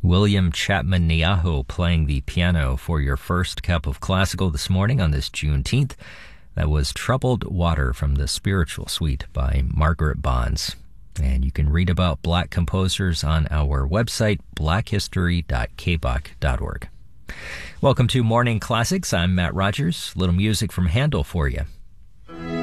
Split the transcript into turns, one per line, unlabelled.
William Chapman Niaho playing the piano for your first cup of classical this morning on this Juneteenth. That was Troubled Water from the Spiritual Suite by Margaret Bonds. And you can read about Black composers on our website, blackhistory.kbach.org. Welcome to Morning Classics. I'm Matt Rogers. A little music from Handel for you.